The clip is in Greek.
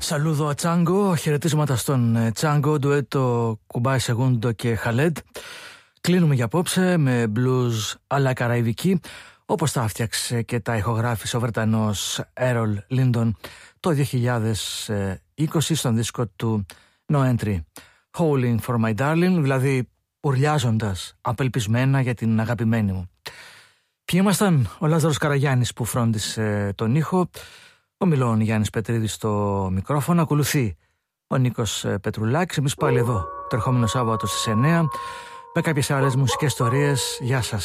Σαλούδο Τσάνγκο, χαιρετίσματα στον Τσάνγκο, ντουέτο Κουμπάι Σεγούντο και Χαλέντ. Κλείνουμε για απόψε με blues αλλά καραϊβική, όπως τα έφτιαξε και τα ηχογράφησε ο Βρετανός Έρολ Λίντον το 2020 στον δίσκο του No Entry. Howling for my darling, δηλαδή ουρλιάζοντας απελπισμένα για την αγαπημένη μου. Ποιοι ήμασταν? Ο Λάζαρος Καραγιάννης που φρόντισε τον ήχο, ο Μιλών Γιάννης Πετρίδης στο μικρόφωνο, ακολουθεί ο Νίκος Πετρουλάκης. Εμείς πάλι εδώ το ερχόμενο Σάββατο στις 9 με κάποιες άλλες μουσικές ιστορίες. Γεια σας.